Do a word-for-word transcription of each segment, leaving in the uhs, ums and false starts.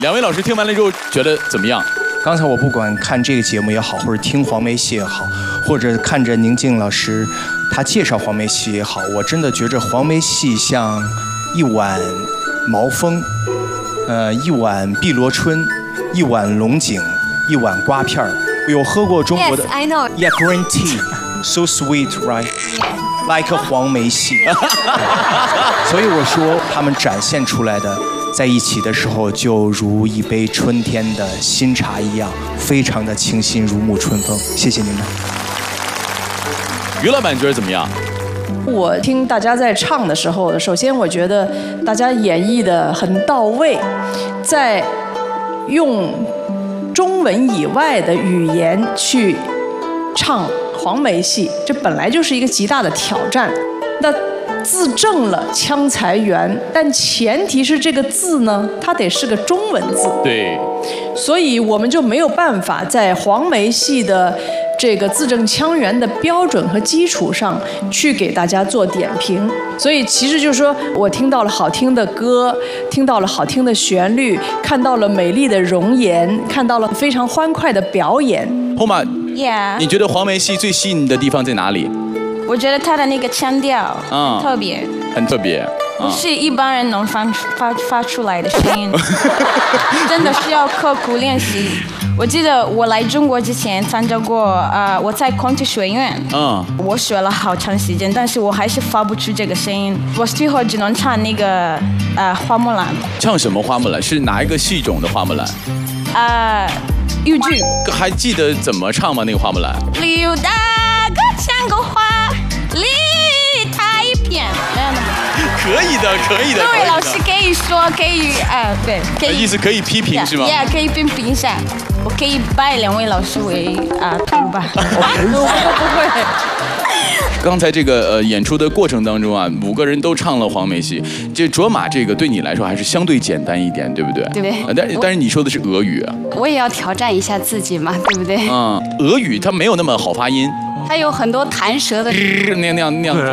两位老师听完了之后觉得怎么样？ 刚才我不管看这个节目也好，或者听黄梅戏也好，或者看着宁静老师他介绍黄梅戏也好，我真的觉着黄梅戏像一碗毛峰，呃，一碗碧螺春，一碗龙井，一碗瓜片儿。有喝过中国的 Yes, I know. Yeah, green tea, so sweet, right? Like a 黄梅戏。所以我说他们展现出来的。在一起的时候，就如一杯春天的新茶一样，非常的清新，如沐春风。谢谢你们。 于老板觉得怎么样？ 我听大家在唱的时候，首先我觉得大家演绎的很到位，在用中文以外的语言去唱黄梅戏，这本来就是一个极大的挑战。那字正了腔才圆，但前提是这个字呢，它得是个中文字。 对， 所以我们就没有办法在黄梅戏的这个字正腔圆的标准和基础上去给大家做点评。所以其实就是说我听到了好听的歌，听到了好听的旋律，看到了美丽的容颜，看到了非常欢快的表演。 后马 ，Yeah， 你觉得黄梅戏最吸引你的地方在哪里？ 我觉得他的那个腔调嗯很特别， 很特别， 不是一般人能发发发出来的声音，真的是要刻苦练习。我记得我来中国之前参加过，呃，我在孔子学院， 嗯， 我学了好长时间，但是我还是发不出这个声音，我最后只能唱那个呃花木兰。 唱什么花木兰？是哪一个戏种的花木兰？ 呃，豫剧。 还记得怎么唱吗？那个花木兰？ 刘大哥像个花，梨太偏。 可以的，可以的。 各位老师可以说，可以，呃，对，可以。 意思可以批评是吗 ？Yeah， 可以批评一下。我可以拜两位老师为啊徒吧。不会。 刚才这个呃演出的过程当中啊，五个人都唱了黄梅戏。这卓玛这个对你来说还是相对简单一点，对不对？ 对。 呃、但但是你说的是俄语啊。 我也要挑战一下自己嘛，对不对？ 嗯，俄语它没有那么好发音。 它有很多弹舌的。 那样那样那样。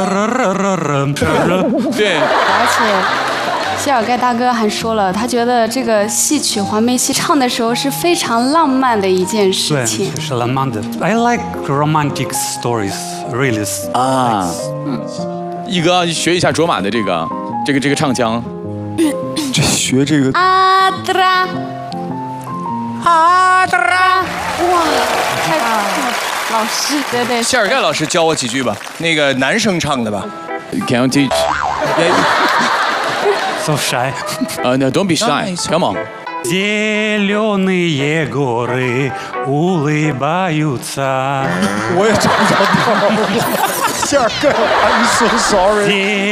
对。 而且，谢尔盖大哥还说了，他觉得这个戏曲黄梅戏唱的时候是非常浪漫的一件事情。 对，是浪漫的。I like romantic stories, really. 啊，嗯，一哥学一下卓玛的这个这个这个唱腔。 这学这个。 啊哒啦，啊哒啦，哇，太棒了！老师，对对。 谢尔盖老师教我几句吧，那个男生唱的吧。 Can you teach? So shy. Uh, no, don't be shy. Come on. Зеленые горы улыбаются. 我也唱不着调。谢尔盖 ，I'm so sorry.